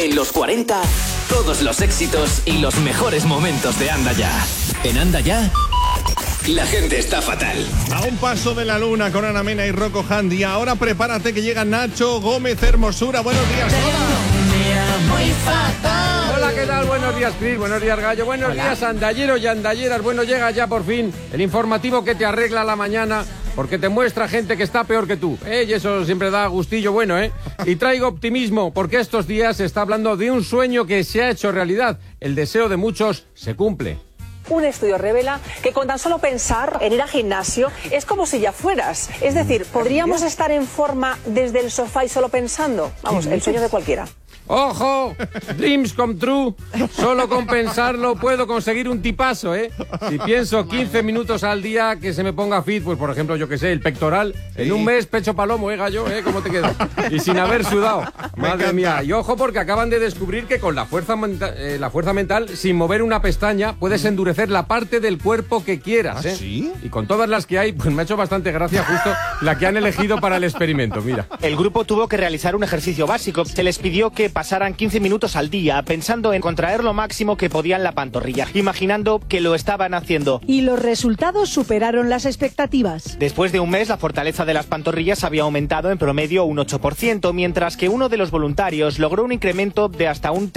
En los 40, todos los éxitos y los mejores momentos de Anda Ya. En Anda Ya, la gente está fatal. A un paso de la luna con Ana Mena y Rocco Handy. Ahora prepárate que llega Nacho Gómez Hermosura. Buenos días. Muy fatal. Hola, ¿qué tal? Buenos días, Cris. Buenos días, Gallo. Buenos días, andalleros y andalleras. Bueno, llega ya por fin el informativo que te arregla la mañana, porque te muestra gente que está peor que tú, y eso siempre da gustillo bueno, Y traigo optimismo, porque estos días se está hablando de un sueño que se ha hecho realidad. El deseo de muchos se cumple. Un estudio revela que con tan solo pensar en ir al gimnasio es como si ya fueras. Es decir, podríamos estar en forma desde el sofá y solo pensando. Vamos, el sueño de cualquiera. ¡Ojo! Dreams come true. Solo con pensarlo puedo conseguir un tipazo, Si pienso 15 minutos al día que se me ponga fit, pues por ejemplo, yo que sé, el pectoral, en un mes pecho palomo, Gallo, ¿Cómo te quedas? Y sin haber sudado. Madre mía. Y ojo, porque acaban de descubrir que con la fuerza mental, sin mover una pestaña, puedes endurecer la parte del cuerpo que quieras, ¿Ah, sí? Y con todas las que hay, pues me ha hecho bastante gracia justo la que han elegido para el experimento, mira. El grupo tuvo que realizar un ejercicio básico. Se les pidió que pasaran 15 minutos al día pensando en contraer lo máximo que podían la pantorrilla, imaginando que lo estaban haciendo. Y los resultados superaron las expectativas. Después de un mes, la fortaleza de las pantorrillas había aumentado en promedio un 8%, mientras que uno de los voluntarios logró un incremento de hasta un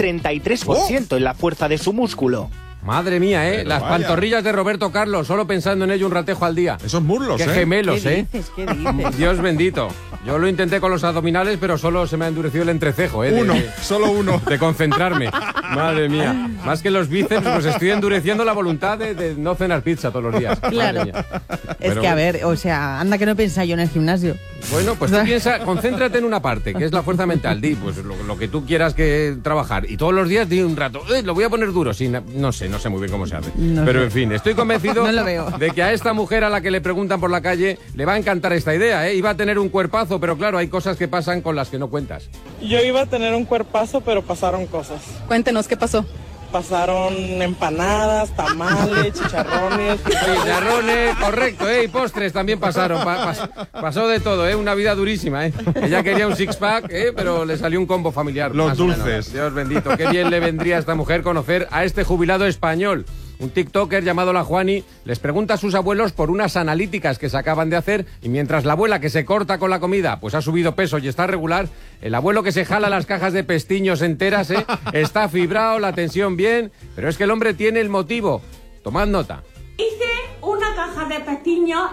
33% en la fuerza de su músculo. Madre mía, Pero las vaya. pantorrillas de Roberto Carlos, solo pensando en ello un ratejo al día. Esos muslos, Qué gemelos, ¿Qué dices? Dios bendito. Yo lo intenté con los abdominales, pero solo se me ha endurecido el entrecejo, Solo uno. De concentrarme. Madre mía. Más que los bíceps, pues estoy endureciendo la voluntad de no cenar pizza todos los días. Claro. Madre mía. Es Pero que, a ver, o sea, anda que no pensáis yo en el gimnasio. Bueno, pues tú piensa, concéntrate en una parte, que es la fuerza mental. Di, pues lo que tú quieras que trabajar. Y todos los días di un rato, lo voy a poner duro. Sí, no sé muy bien cómo se hace. No Pero sé. en fin, estoy convencido No lo veo. de que a esta mujer a la que le preguntan por la calle le va a encantar esta idea, Iba a tener un cuerpazo, pero claro, hay cosas que pasan con las que no cuentas. Yo iba a tener un cuerpazo, pero pasaron cosas. Cuéntenos, ¿qué pasó? Pasaron empanadas, tamales, chicharrones. Chicharrones, correcto, y postres también pasaron. Pasó de todo, una vida durísima, Ella quería un six-pack, pero le salió un combo familiar. Los más o menos. dulces. Dios bendito, qué bien le vendría a esta mujer conocer a este jubilado español. Un tiktoker llamado La Juani les pregunta a sus abuelos por unas analíticas que se acaban de hacer, y mientras la abuela que se corta con la comida pues ha subido peso y está regular, el abuelo que se jala las cajas de pestiños enteras, está fibrado, la tensión bien, pero es que el hombre tiene el motivo. Tomad nota. Hice una caja de pestiños,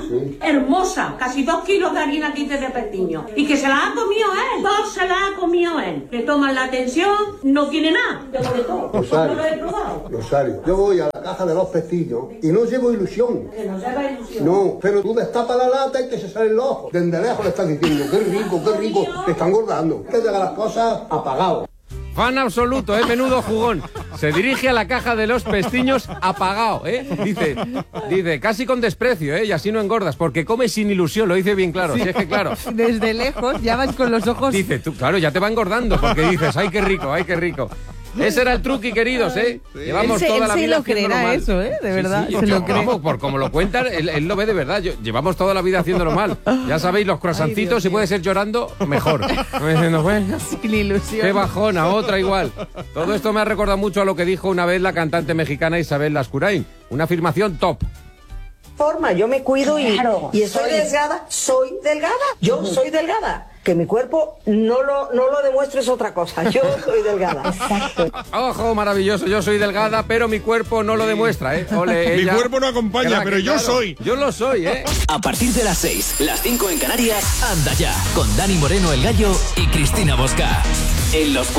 hermosa, casi 2 kilos de harina que hice de pestiños. Y que se la ha comido él, 2 se la ha comido él. Le toman la tensión, no tiene nada. Tengo de todo. Rosario, No lo he probado. Rosario, yo voy a la caja de los pestiños y no llevo ilusión. Que no lleva ilusión. No, pero tú destapas la lata y que se salen los ojos. Desde lejos le estás diciendo, qué rico, te están engordando. Que llega las cosas apagadas. Fan absoluto, menudo jugón. Se dirige a la caja de los pestiños apagado, Dice, casi con desprecio, y así no engordas, porque comes sin ilusión, lo dice bien claro. Sí. Si es que claro. Desde lejos ya vas con los ojos. Dice, tú, claro, ya te va engordando, porque dices, ay, qué rico. Ese era el truqui, queridos, Llevamos toda la vida lo haciéndolo creerá mal. eso, de verdad, Sí, se lo cree. vamos, por como lo cuentan, él lo ve de verdad. Llevamos toda la vida haciéndolo mal. Ya sabéis, los croissancitos, si puede ser llorando, mejor. Diciendo, bueno, Sin ilusión. qué bajona, otra igual. Todo esto me ha recordado mucho a lo que dijo una vez la cantante mexicana Isabel Lascurain. Una afirmación top. Yo me cuido y Soy delgada. Soy delgada. Yo soy delgada. Que mi cuerpo no lo demuestre es otra cosa. Yo soy delgada. Exacto. Ojo, maravilloso, yo soy delgada, pero mi cuerpo no lo demuestra, Ole, Mi ella. cuerpo no acompaña, pero yo claro, soy. Yo lo soy, A partir de las 6, las 5 en Canarias, Anda Ya, con Dani Moreno el Gallo y Cristina Bosca. En los